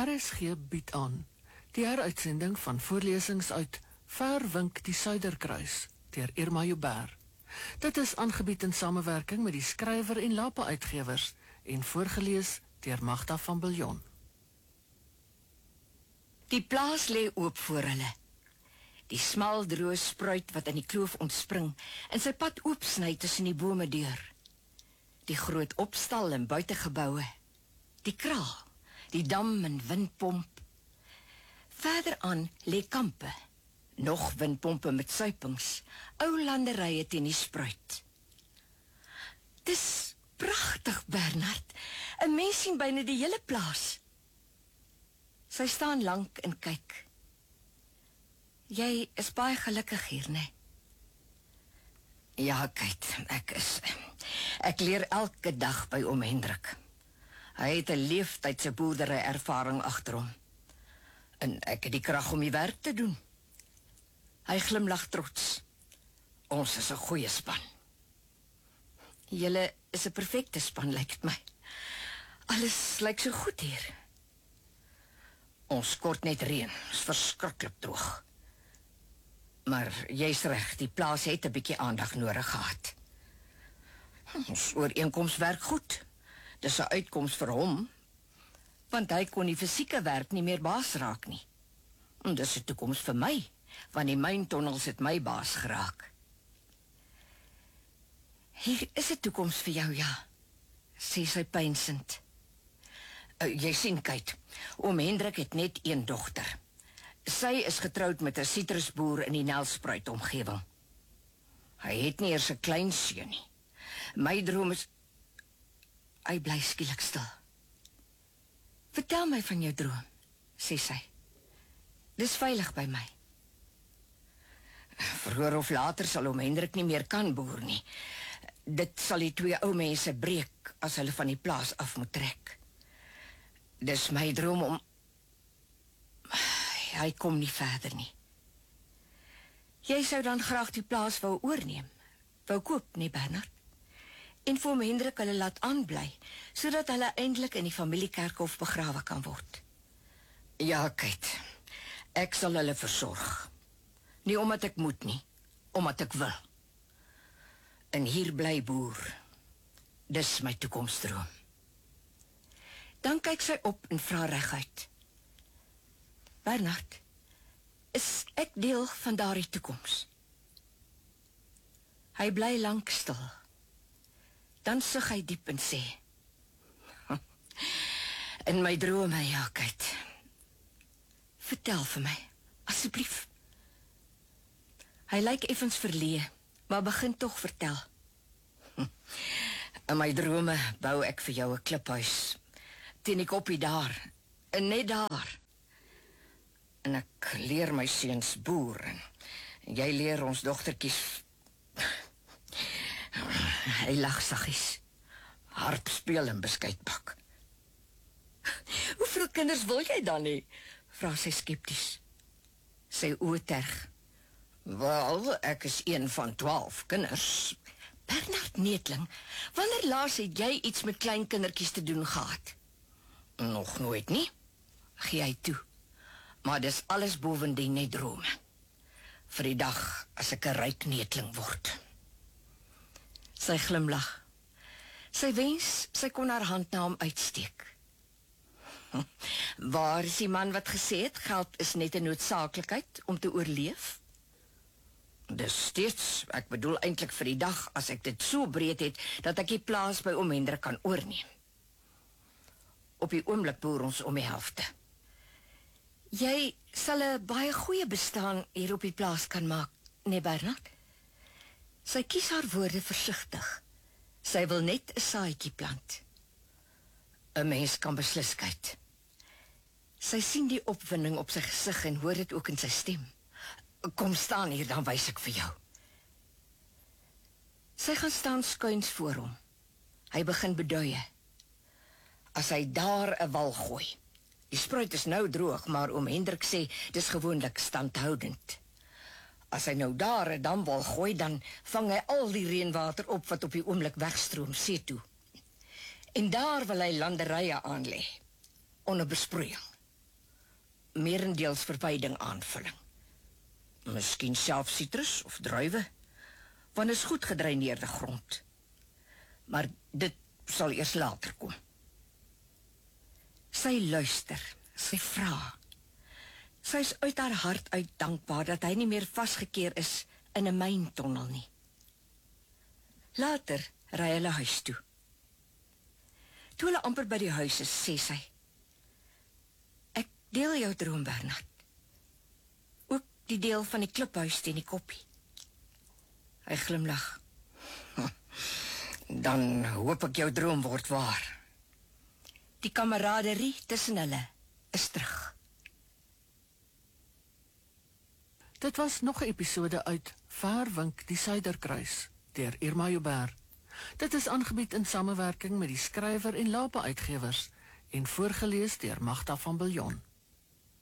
RSG bied aan die heruitsending van voorlesings uit Verwink die Suiderkruis deur Irma Joubert. Dit is aangebied in samewerking met die skrywer en Lapa uitgewers en voorgelees deur Magda van Biljon. Die plaas lê oop voor hulle. Die smal droë spruit wat in die kloof ontspring en sy pad oopsny tussen die bome deur. Die groot opstal en buitegeboue. Die kraal, die dam en windpomp. Verder aan lê kampe, nog windpompe met suipings, ou landerye teen die spruit. Dis pragtig, Bernard. 'n Mens sien byna die hele plaas. Sy staan lank en kyk. Jy is baie gelukkig hier, né? Ja, Kate, ek is. Ek leer elke dag by oom Hendrik. Hy het 'n leeftydse boerdery ervaring agter hom. En ek het die krag om die werk te doen. Hy glimlag trots. Ons is 'n goeie span. Julle is 'n perfekte span, lyk dit my. Alles lyk so goed hier. Ons kort net reën, is verskriklik droog. Maar jy's reg, die plaas het 'n bietjie aandag nodig gehad. Ons ooreenkoms werk goed. Dis 'n uitkoms vir hom, want hy kon die fisieke werk nie meer baas raak nie. En dis 'n toekoms vir my, want die myntonnels het my baas geraak. Hier is 'n toekoms vir jou, ja, sê sy pynsend. Jy sien, Kate, oom Hendrik het net een dogter. Sy is getroud met 'n sitrusboer in die Nelspruit omgewing. Hy het nie eers 'n klein seun nie. My droom is... Hy bly skielik stil. Vertel my van jou droom, sê sy. Dis veilig by my. Vroeër of later sal oom Hendrik nie meer kan boer nie. Dit sal die twee ou mense breek as hulle van die plaas af moet trek. Dis my droom om... Hy kom nie verder nie. Jy sou dan graag die plaas wou oorneem, wou koop, nie Bernard? En vir oom Hendrik hulle laat aanbly, sodat hulle eintlik in die familiekerkhof begrawe kan word. Ja, Kate, ek sal hulle versorg. Nie omdat ek moet nie, omdat ek wil. En hier bly boer. Dis my toekomsdroom. Dan kyk sy op en vra reguit. Bernard, is ek deel van daardie toekoms? Hy bly lank stil. Dan sug hy diep en sê, in my drome, ja, Kate. Vertel vir my, asseblief. Hy lyk effens verleë, maar begin tog vertel. In my drome bou ek vir jou 'n kliphuis, teen die koppie daar, en net daar. En ek leer my seuns boer, en jy leer ons dogtertjies. Hy lag saggies, harp speel en beskuit bak. Hoeveel kinders wil jy dan nie? Vra sy skepties. Sy oë terg. Wel, ek is een van 12 kinders. Bernard Neetling, wanneer laas het jy iets met klein kindertjies te doen gehad? Nog nooit nie, gee hy toe. Maar dis alles bovendien net drome. Vir die dag as ek 'n ryk neetling word. Sy glimlag. Sy wens sy kon haar hand na hom uitsteek. Waar is die man wat gesê het, geld is net 'n noodsaaklikheid om te oorleef? Dis steeds, ek bedoel eintlik vir die dag as ek dit so breed het, dat ek die plaas by oom Hendrik kan oorneem. Op die oomblik boer ons om die helfte. Jy sal 'n baie goeie bestaan hier op die plaas kan maak, nee Bernard? Sy kies haar woorde versigtig. Sy wil net 'n saadjie plant. 'n Mens kan beslis kyk. Sy sien die opwinding op sy gesig en hoor dit ook in sy stem. Kom staan hier, dan wys ek vir jou. Sy gaan staan skuins voor hom. Hy begin beduie. As hy daar 'n wal gooi. Die spruit is nou droog, maar oom Hendrik sê dis gewoonlik standhoudend. As hy nou daar 'n damwal gooi, dan vang hy al die reënwater op wat op die oomblik wegstroom see toe. En daar wil hy landerye aanlê, onder besproeiing. meerendeels verwyding aanvulling. Miskien self sitrus of druiwe, want is goed gedreineerde grond. Maar dit sal eers later kom. Sy luister, sy vra. Sy is uit haar hart uit dankbaar dat hy nie meer vasgekeer is in 'n myntonnel nie. Later ry hulle huis toe. Toe hulle amper by die huis is, sê sy: "Ek deel jou droom, Bernard. Ook die deel van die kliphuis teen die koppie." Hy glimlag. "Dan hoop ek jou droom word waar. Die kameraderie tussen hulle is terug." Dit was nog 'n episode uit Verwink die Suiderkruis deur Irma Joubert. Dit is aangebied in samewerking met die skrywer en Lapa Uitgewers en voorgeles deur Magda van Biljon.